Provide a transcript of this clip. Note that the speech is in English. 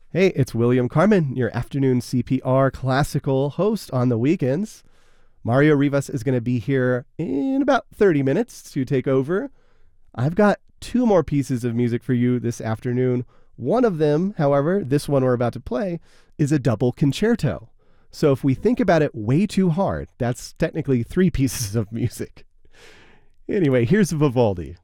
Hey, it's William Carmen, your afternoon CPR classical host on the weekends. Mario Rivas is going to be here in about 30 minutes to take over. I've got two more pieces of music for you this afternoon. One of them, however, this one we're about to play, is a double concerto. So if we think about it way too hard, that's technically three pieces of music. Anyway, here's Vivaldi.